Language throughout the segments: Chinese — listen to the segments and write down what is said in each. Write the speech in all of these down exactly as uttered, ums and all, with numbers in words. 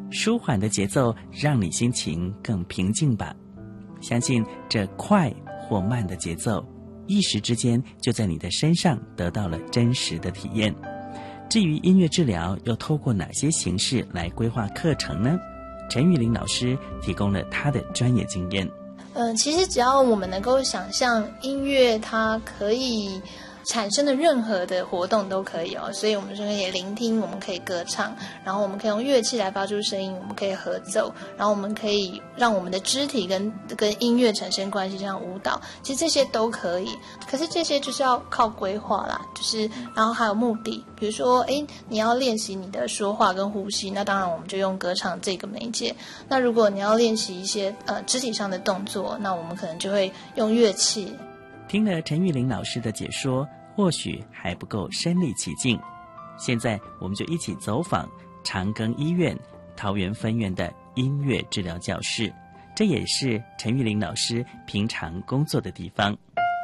舒缓的节奏让你心情更平静吧。相信这快或慢的节奏，一时之间就在你的身上得到了真实的体验。至于音乐治疗又透过哪些形式来规划课程呢？陈玉玲老师提供了她的专业经验。 嗯，其实只要我们能够想象音乐它可以产生的任何的活动都可以哦，所以我们就可以聆听，我们可以歌唱，然后我们可以用乐器来发出声音，我们可以合奏，然后我们可以让我们的肢体跟跟音乐产生关系，像舞蹈，其实这些都可以。可是这些就是要靠规划啦，就是然后还有目的，比如说，哎，你要练习你的说话跟呼吸，那当然我们就用歌唱这个媒介。那如果你要练习一些呃肢体上的动作，那我们可能就会用乐器。 听了陈玉玲老师的解说，或许还不够身临其境。现在我们就一起走访长庚医院桃园分院的音乐治疗教室，这也是陈玉玲老师平常工作的地方。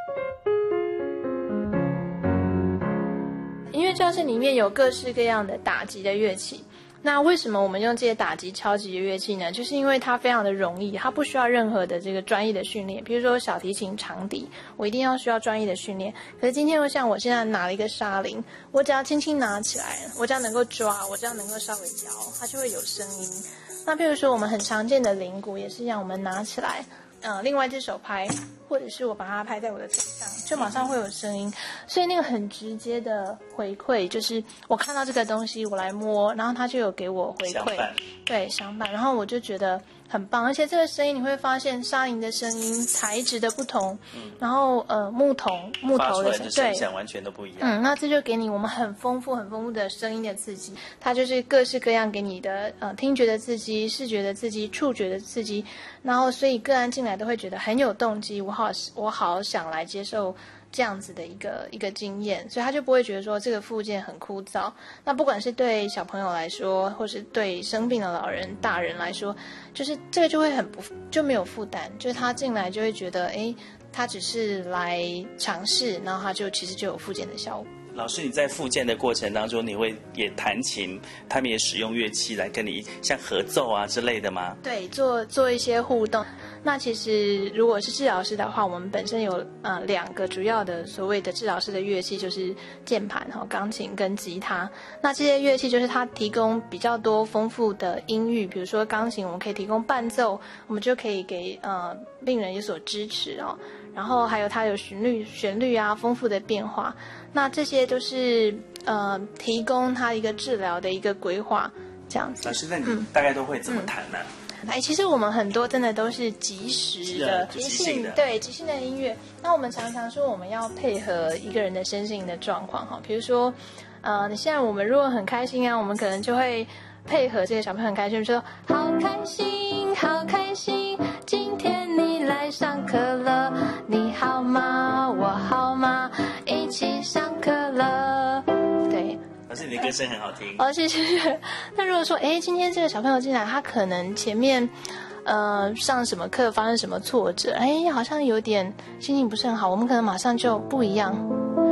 音乐教室里面有各式各样的打击的乐器，那为什么我们用这些打击敲击的乐器呢？就是因为它非常的容易，它不需要任何的这个专业的训练。比如说小提琴、长笛，我一定要需要专业的训练。可是今天，像我现在拿了一个沙铃，我只要轻轻拿起来，我只要能够抓，我只要能够稍微摇，它就会有声音。那比如说我们很常见的铃鼓也是一样，我们拿起来，呃，另外一只手拍，或者是我把它拍在我的腿上，就马上会有声音。所以那个很直接的回馈，就是我看到这个东西，我来摸，然后它就有给我回馈，对，响板，然后我就觉得很棒。而且这个声音你会发现沙铃的声音材质的不同，嗯、然后呃木桶木头的声， 对，声响完全都不一样。 嗯，那这就给你我们很丰富很丰富的声音的刺激，它就是各式各样给你的呃听觉的刺激、视觉的刺激、触觉的刺激，然后所以个案进来都会觉得很有动机，我好我好想来接受这样子的一个一个经验，所以他就不会觉得说这个复健很枯燥。那不管是对小朋友来说，或是对生病的老人、大人来说，就是这个就会很不就没有负担，就是他进来就会觉得，哎，他只是来尝试，然后他就其实就有复健的效果。 老师，你在复健的过程当中，你会也弹琴，他们也使用乐器来跟你像合奏啊之类的吗？ 对，做做一些互动。那其实如果是治疗师的话，我们本身有呃两个主要的所谓的治疗师的乐器，就是键盘哈、钢琴跟吉他。那这些乐器就是它提供比较多丰富的音域，比如说钢琴，我们可以提供伴奏，我们就可以给呃病人有所支持哦。然后还有它有旋律旋律啊，丰富的变化。那这些都是呃提供它一个治疗的一个规划这样子。 老师，那你大概都会怎么弹呢？ 嗯、哎，其实我们很多真的都是即时的、 即兴的， 对即兴的音乐。那我们常常说我们要配合一个人的身心的状况哈，比如说，呃，你现在我们如果很开心啊，我们可能就会配合这个小朋友很开心，说好开心，好开心，今天你来上课了，你好吗？我好吗？一起上课了。对。 老师，你的歌声很好听。 哦，谢谢。那如果说，哎，今天这个小朋友进来，他可能前面，呃，上什么课发生什么挫折，哎，好像有点心情不是很好，我们可能马上就不一样。